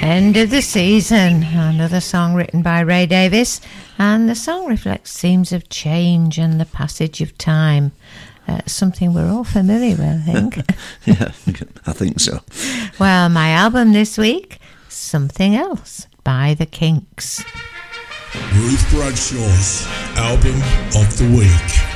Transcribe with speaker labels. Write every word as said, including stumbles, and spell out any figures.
Speaker 1: End of the season. Another song written by Ray Davies, and the song reflects themes of change and the passage of time. Uh, something we're all familiar with, I think.
Speaker 2: Yeah, I think so.
Speaker 1: Well, my album this week, Something Else by The Kinks.
Speaker 3: Ruth Bradshaw's Album of the Week.